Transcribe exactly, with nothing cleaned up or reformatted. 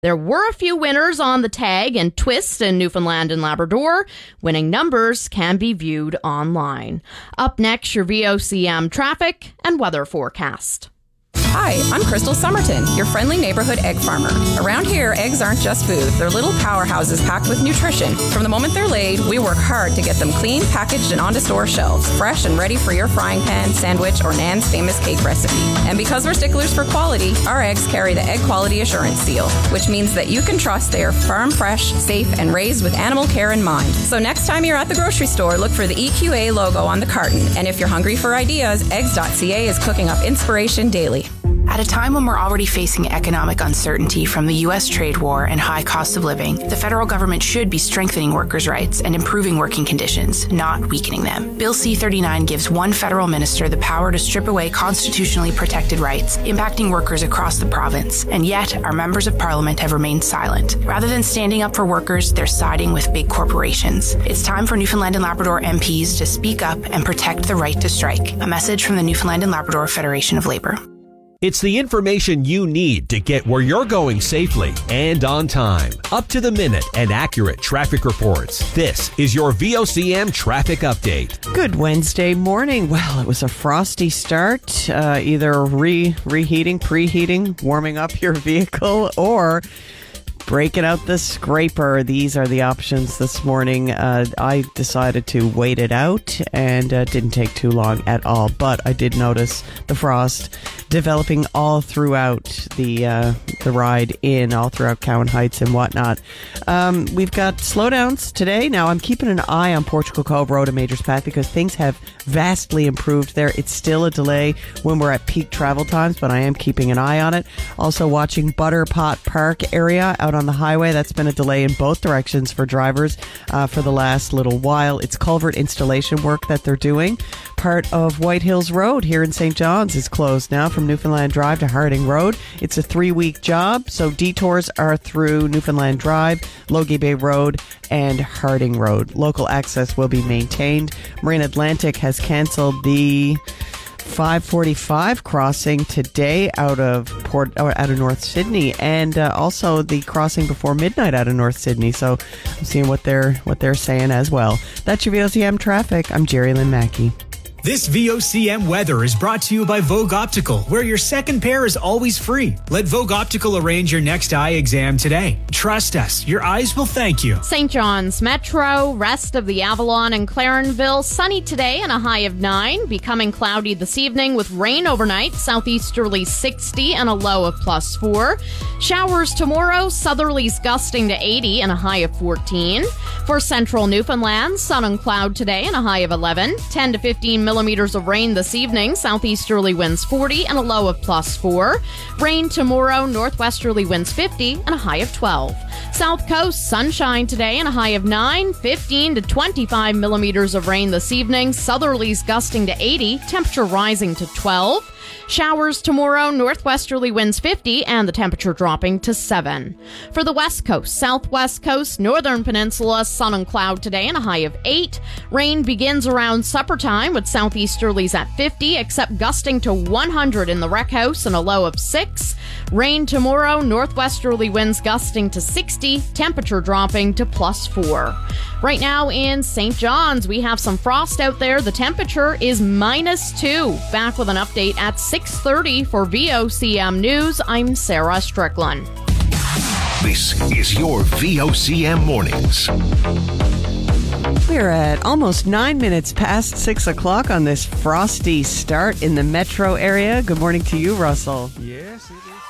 There were a few winners on the tag and twist in Newfoundland and Labrador. Winning numbers can be viewed online. Up next, your V O C M traffic and weather forecast. Hi, I'm Crystal Somerton, your friendly neighborhood egg farmer. Around here, eggs aren't just food. They're little powerhouses packed with nutrition. From the moment they're laid, we work hard to get them clean, packaged, and onto store shelves, fresh and ready for your frying pan, sandwich, or Nan's famous cake recipe. And because we're sticklers for quality, our eggs carry the Egg Quality Assurance Seal, which means that you can trust they are farm fresh, safe, and raised with animal care in mind. So next time you're at the grocery store, look for the E Q A logo on the carton. And if you're hungry for ideas, eggs dot c a is cooking up inspiration daily. At a time when we're already facing economic uncertainty from the U S trade war and high cost of living, the federal government should be strengthening workers' rights and improving working conditions, not weakening them. Bill C thirty-nine gives one federal minister the power to strip away constitutionally protected rights, impacting workers across the province. And yet, our members of parliament have remained silent. Rather than standing up for workers, they're siding with big corporations. It's time for Newfoundland and Labrador M Ps to speak up and protect the right to strike. A message from the Newfoundland and Labrador Federation of Labor. It's the information you need to get where you're going safely and on time. Up to the minute and accurate traffic reports. This is your V O C M traffic update. Good Wednesday morning. Well, it was a frosty start. Uh, either re reheating, preheating, warming up your vehicle, or breaking out the scraper. These are the options this morning. Uh, I decided to wait it out, and uh, didn't take too long at all. But I did notice the frost developing all throughout the uh, the ride in, all throughout Cowan Heights and whatnot. Um, we've got slowdowns today. Now, I'm keeping an eye on Portugal Cove Road and Majors Path because things have vastly improved there. It's still a delay when we're at peak travel times, but I am keeping an eye on it. Also watching Butterpot Park area out on the highway. That's been a delay in both directions for drivers uh, for the last little while. It's culvert installation work that they're doing. Part of White Hills Road here in Saint John's is closed now from Newfoundland Drive to Harding Road. It's a three-week job, so detours are through Newfoundland Drive, Logie Bay Road, and Harding Road. Local access will be maintained. Marine Atlantic has canceled the five forty-five crossing today out of Port, or out of North Sydney, and uh, also the crossing before midnight out of North Sydney. So I'm seeing what they're what they're saying as well. That's your V O C M traffic. I'm Jerry Lynn Mackey. This V O C M weather is brought to you by Vogue Optical, where your second pair is always free. Let Vogue Optical arrange your next eye exam today. Trust us, your eyes will thank you. Saint John's Metro, rest of the Avalon and Clarenville, sunny today and a high of nine. Becoming cloudy this evening with rain overnight, southeasterly sixty and a low of plus four. Showers tomorrow, southerlies gusting to eighty and a high of fourteen. For central Newfoundland, sun and cloud today and a high of eleven. ten to fifteen millimeters of rain this evening, southeasterly winds forty and a low of plus four. Rain tomorrow, northwesterly winds fifty and a high of twelve. South Coast, sunshine today and a high of nine. fifteen to twenty-five millimeters of rain this evening, southerlies gusting to eighty, temperature rising to twelve. Showers tomorrow, northwesterly winds fifty, and the temperature dropping to seven. For the west coast, southwest coast, northern peninsula, sun and cloud today and a high of eight. Rain begins around supper time with southeasterlies at fifty, except gusting to one hundred in the rec house and a low of six. Rain tomorrow, northwesterly winds gusting to sixty, temperature dropping to plus four. Right now in Saint John's, we have some frost out there. The temperature is minus two. Back with an update at six thirty for V O C M News. I'm Sarah Strickland. This is your V O C M Mornings. We're at almost nine minutes past six o'clock on this frosty start in the metro area. Good morning to you, Russell. Yes, it is.